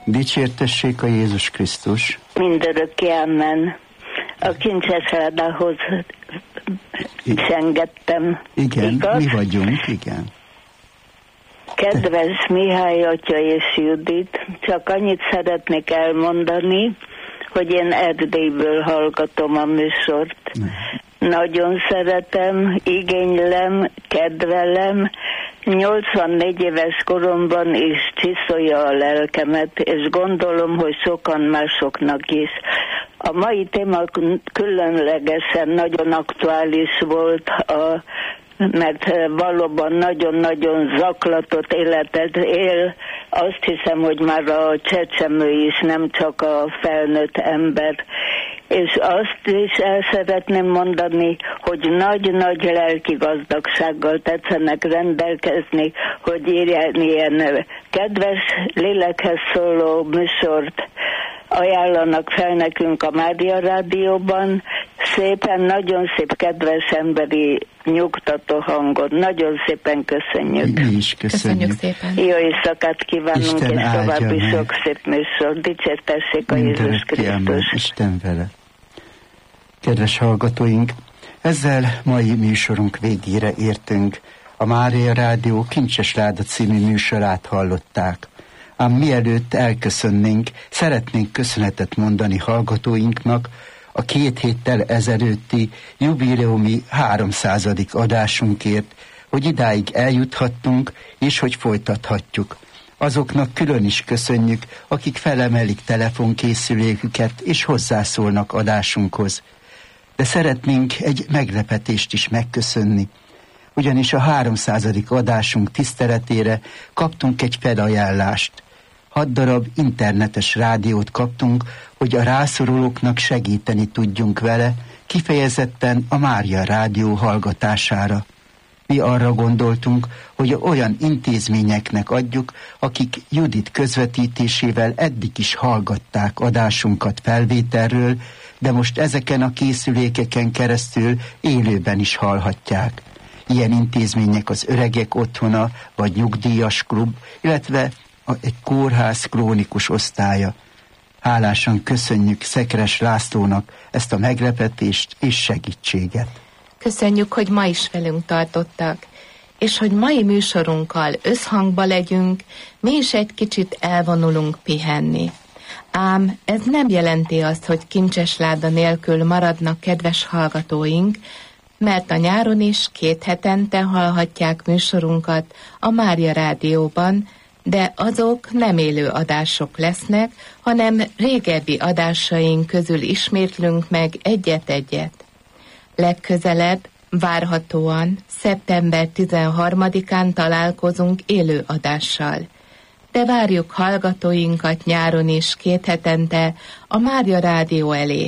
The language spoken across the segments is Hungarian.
Dicsértessék a Jézus Krisztus. Mindörökké, amen. A kincses ládához csengettem. Igen, igaz? mi vagyunk, igen. Kedves Mihály atya és Judit, csak annyit szeretnék elmondani, hogy én Erdélyből hallgatom a műsort. Nagyon szeretem, igénylem, kedvelem. 84 éves koromban is csiszolja a lelkemet, és gondolom, hogy sokan másoknak is. A mai téma különlegesen nagyon aktuális volt, mert valóban nagyon-nagyon zaklatott életet él. Azt hiszem, hogy már a csecsemő is, nem csak a felnőtt ember. És azt is el szeretném mondani, hogy nagy-nagy lelki gazdagsággal tetszenek rendelkezni, hogy ilyen kedves lélekhez szóló műsort ajánlanak fel nekünk a Mária Rádióban. Szépen, nagyon szép, kedves emberi nyugtató hangot. Nagyon szépen köszönjük. Mi is köszönjük szépen. Jó éjszakát kívánunk, Isten és további meg. sok szép műsor. Dicsértessék a Jézus Krisztus. Isten vele. Kedves hallgatóink, ezzel mai műsorunk végére értünk. A Mária Rádió Kincses Láda című műsorát hallották. Ám mielőtt elköszönnénk, szeretnénk köszönetet mondani hallgatóinknak a 2 héttel ezelőtti jubileumi 300. adásunkért, hogy idáig eljuthattunk, és hogy folytathatjuk. Azoknak külön is köszönjük, akik felemelik telefonkészüléküket és hozzászólnak adásunkhoz. De szeretnénk egy meglepetést is megköszönni, ugyanis a 300. adásunk tiszteletére kaptunk egy felajánlást. 6 darab internetes rádiót kaptunk, hogy a rászorulóknak segíteni tudjunk vele, kifejezetten a Mária Rádió hallgatására. Mi arra gondoltunk, hogy olyan intézményeknek adjuk, akik Judit közvetítésével eddig is hallgatták adásunkat felvételről, de most ezeken a készülékeken keresztül élőben is hallhatják. Ilyen intézmények az Öregek Otthona vagy Nyugdíjas Klub, illetve egy kórház krónikus osztálya. Hálásan köszönjük Szekeres Lászlónak ezt a meglepetést és segítséget. Köszönjük, hogy ma is velünk tartottak, és hogy mai műsorunkkal összhangba legyünk, mi is egy kicsit elvonulunk pihenni. Ám ez nem jelenti azt, hogy Kincses Láda nélkül maradnak kedves hallgatóink, mert a nyáron is 2 hetente hallhatják műsorunkat a Mária Rádióban, de azok nem élő adások lesznek, hanem régebbi adásaink közül ismétlünk meg egyet-egyet. Legközelebb, várhatóan, szeptember 13-án találkozunk élő adással. De várjuk hallgatóinkat nyáron is 2 hetente a Mária Rádió elé.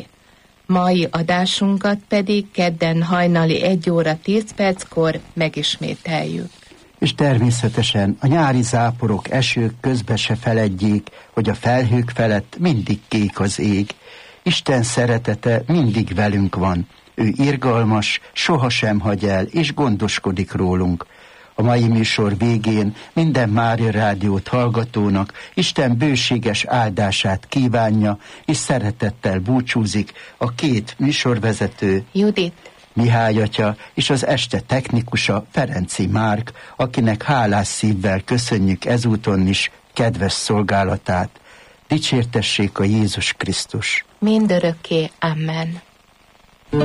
Mai adásunkat pedig kedden hajnali 1 óra 10 perckor megismételjük. És természetesen a nyári záporok, esők közbe se feledjék, hogy a felhők felett mindig kék az ég. Isten szeretete mindig velünk van. Ő irgalmas, sohasem hagy el, és gondoskodik rólunk. A mai műsor végén minden Mária Rádiót hallgatónak Isten bőséges áldását kívánja, és szeretettel búcsúzik a 2 műsorvezető, Judit, Mihály atya, és az este technikusa, Ferenci Márk, akinek hálás szívvel köszönjük ezúton is kedves szolgálatát. Dicsértessék a Jézus Krisztus. mindörökké, amen.